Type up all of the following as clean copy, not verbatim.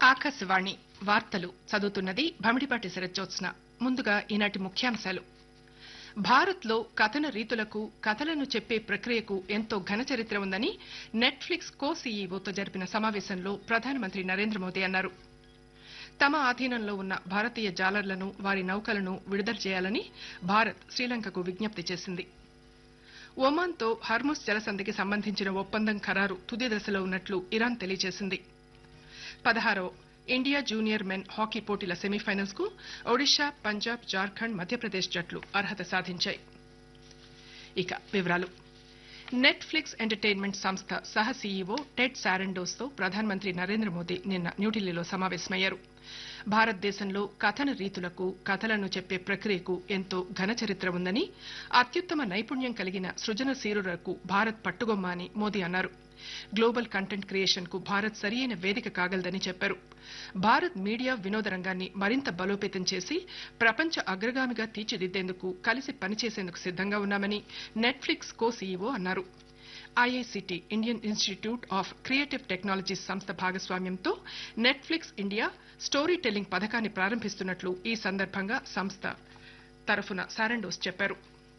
ఆకాశవాణి వార్తలు చదువుతున్నది భమిడిపాటి శరజ్జోత్స్న. ముందుగా ఈనాటి ముఖ్యాంశాలు. భారత్లో కథన రీతులకు కథలను చెప్పే ప్రక్రియకు ఎంతో ఘన చరిత్ర ఉందని నెట్ఫ్లిక్స్ కో సీఈఓతో జరిపిన సమావేశంలో ప్రధానమంత్రి నరేంద్ర మోదీ అన్నారు. తమ ఆధీనంలో ఉన్న భారతీయ జాలర్లను వారి నౌకలను విడుదల చేయాలని భారత్ శ్రీలంకకు విజ్ఞప్తి చేసింది. ఒమాన్తో హర్ముజ్ జలసంధికి సంబంధించిన ఒప్పందం ఖరారు తుది దశలో ఉన్నట్లు ఇరాన్ తెలియజేసింది. 16వ ఇండియా జూనియర్ మెన్ హాకీ పోటీల సెమీఫైనల్స్ కు ఒడిషా, పంజాబ్, జార్ఖండ్, మధ్యప్రదేశ్ జట్లు అర్హత సాధించాయి. ఇక వివరాలు. నెట్ఫ్లిక్స్ ఎంటర్టైన్మెంట్ సంస్థ సహ సీఈఓ టెడ్ సారండోస్ తో ప్రధానమంత్రి నరేంద్ర మోదీ నిన్న న్యూఢిల్లీలో సమావేశమయ్యారు. భారతదేశంలో కథన రీతులకు కథలను చెప్పే ప్రక్రియకు ఎంతో ఘన చరిత్ర ఉందని, అత్యుత్తమ నైపుణ్యం కలిగిన సృజనశీలులకు భారత్ పట్టుగొమ్మ అని మోదీ అన్నారు. గ్లోబల్ కంటెంట్ క్రియేషన్ కు భారత్ సరియైన వేదిక కాగలదని చెప్పారు. భారత్ మీడియా వినోద రంగాన్ని మరింత బలోపేతం చేసి ప్రపంచ అగ్రగామిగా తీర్చిదిద్దేందుకు కలిసి పనిచేసేందుకు సిద్దంగా ఉన్నామని నెట్ఫ్లిక్స్ కో సీఈఓ అన్నారు. IICT Indian institute of creative technologies సంస్థ భాగస్వామ్యంతో నెట్ఫ్లిక్స్ ఇండియా స్టోరీ టెల్లింగ్ పథకాన్ని ప్రారంభిస్తున్నట్లు ఈ సందర్భంగా సంస్థ తరఫున సారండోస్ చెప్పారు.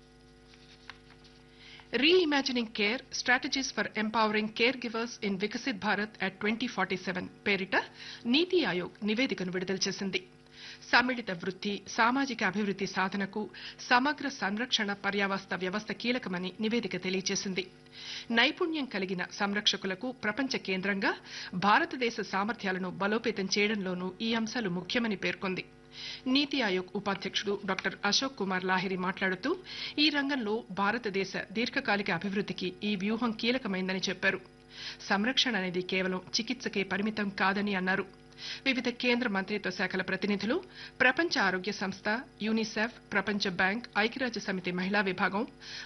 Reimagining care strategies for empowering care givers in Viksit Bharat at 2047 పేరిట నీతి ఆయోగ్ నివేదికను విడుదల చేసింది. సమ్మిళిత వృద్ధి, సామాజిక అభివృద్ధి సాధనకు సమగ్ర సంరక్షణ పర్యావస్థ వ్యవస్థ కీలకమని నివేదిక తెలియజేసింది. నైపుణ్యం కలిగిన సంరక్షకులకు ప్రపంచ కేంద్రంగా భారతదేశ సామర్థ్యాలను బలోపేతం చేయడంలోనూ ఈ అంశాలు ముఖ్యమని పేర్కొంది. నీతి ఆయోగ్ ఉపాధ్యక్షుడు డాక్టర్ అశోక్ కుమార్ లాహిరి మాట్లాడుతూ ఈ రంగంలో భారతదేశ దీర్ఘకాలిక అభివృద్ధికి ఈ వ్యూహం కీలకమైందని చెప్పారు. సంరక్షణ అనేది కేవలం చికిత్సకే పరిమితం కాదని అన్నారు. వివిధ కేంద్ర మంత్రిత్వ శాఖల ప్రతినిధులు, ప్రపంచ ఆరోగ్య సంస్థ, యూనిసెఫ్, ప్రపంచ బ్యాంక్, ఐక్యరాజ్య సమితి మహిళా విభాగం,